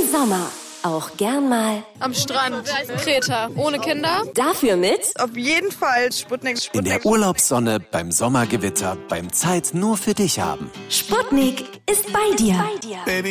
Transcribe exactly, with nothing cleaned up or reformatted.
Sommer auch gern mal am Strand, Kreta, ohne Kinder. Dafür mit auf jeden Fall Sputnik, Sputnik. In der Urlaubssonne, beim Sommergewitter, beim Zeit nur für dich haben. Sputnik ist bei dir. Baby.